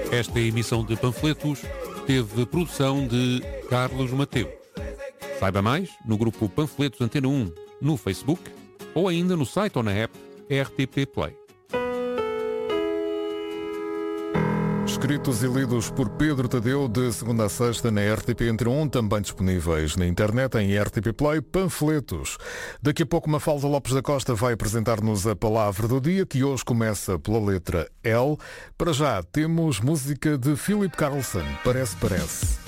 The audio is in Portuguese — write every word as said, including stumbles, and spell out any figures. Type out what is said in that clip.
Esta emissão de panfletos teve produção de Carlos Mateus. Saiba mais no grupo Panfletos Antena um no Facebook ou ainda no site ou na app R T P Play. Escritos e lidos por Pedro Tadeu de segunda a sexta na R T P Antena um, também disponíveis na internet em R T P Play. Panfletos. Daqui a pouco Mafalda Lopes da Costa vai apresentar-nos a palavra do dia, que hoje começa pela letra L. Para já temos música de Philip Carlson, Parece Parece.